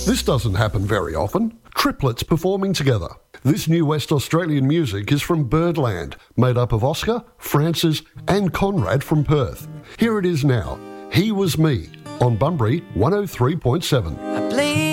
This doesn't happen very often. Triplets performing together. This new West Australian music is from Birdland, made up of Oscar, Francis and Conrad from Perth. Here it is now, He Was Me, on Bunbury 103.7.